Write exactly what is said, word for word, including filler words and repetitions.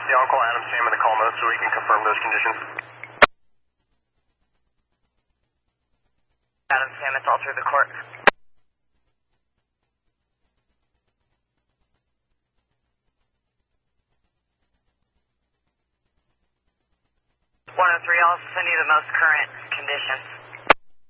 Yeah, I'll call Adam Sam in the call notes so we can confirm those conditions. Adam Sam, it's all through the court. one oh three, I'll send you the most current conditions.